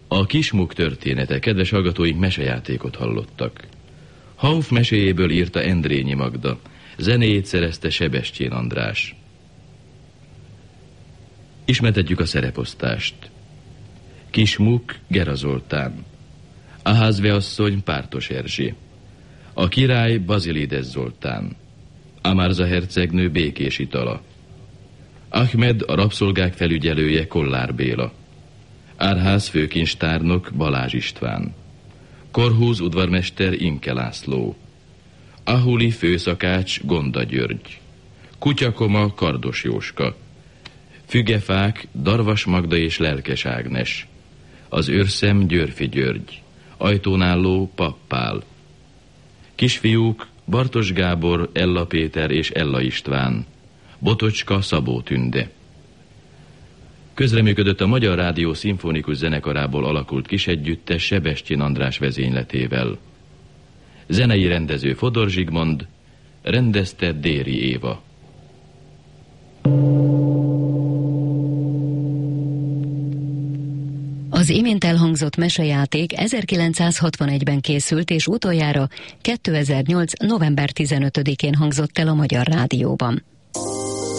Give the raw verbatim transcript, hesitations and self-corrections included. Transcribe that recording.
A Kismuk története, kedves hallgatóink, mesejátékot hallottak. Hauf meséjéből írta Endrényi Magda, zenéjét szerezte Sebestyén András. Ismertetjük a szereposztást. Kismuk Gera Zoltán, a házveasszony Pártos Erzsi, a király Bazilides Zoltán, Amarza hercegnő Békés Itala, Ahmed a rabszolgák felügyelője Kollár Béla, Árház főkincstárnok Balázs István, Korhúz udvarmester Imke László, Ahuli főszakács Gonda György, Kutyakoma Kardos Jóska, Fügefák Darvas Magda és Lelkes Ágnes, az őrszem Györfi György, ajtónálló Pappál, kisfiúk Bartos Gábor, Ella Péter és Ella István, Botocska Szabó Tünde. Közreműködött a Magyar Rádió szimfonikus zenekarából alakult kisegyüttes Sebestyén András vezényletével. Zenei rendező Fodor Zsigmond, rendezte Déri Éva. Az imént elhangzott mesejáték ezerkilencszázhatvanegyben készült, és utoljára kétezer-nyolc. november tizenötödikén hangzott el a Magyar Rádióban.